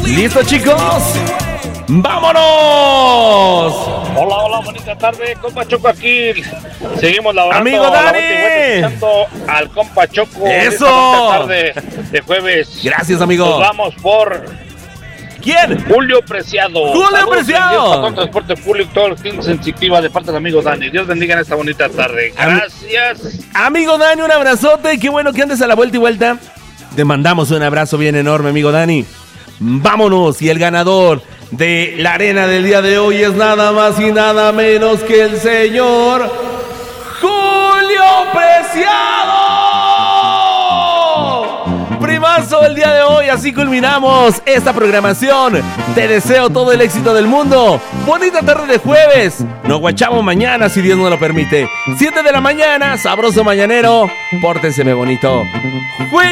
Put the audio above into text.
¿Listo, chicos? ¡Vámonos! Hola, hola, bonita tarde, compa Choco aquí. Seguimos laborando. ¡Amigo Dani! Escuchando al compa Choco. ¡Eso! Bonita tarde de jueves. Gracias, amigo. Nos vamos por ¿Quién? Julio Preciado. ¡Julio Saludos, Preciado! Patrón Transporte Público, todos los clientes sensitiva de parte del amigo Dani. Dios bendiga en esta bonita tarde. Gracias. Amigo Dani, un abrazote. Qué bueno que andes a la vuelta y vuelta. Te mandamos un abrazo bien enorme, amigo Dani. Vámonos. Y el ganador de la arena del día de hoy es nada más y nada menos que el señor Julio Preciado. Primazo el día de hoy, así culminamos esta programación. Te deseo todo el éxito del mundo. Bonita tarde de jueves. Nos guachamos mañana si Dios nos lo permite. 7 de la mañana, sabroso mañanero. Pórtenseme bonito.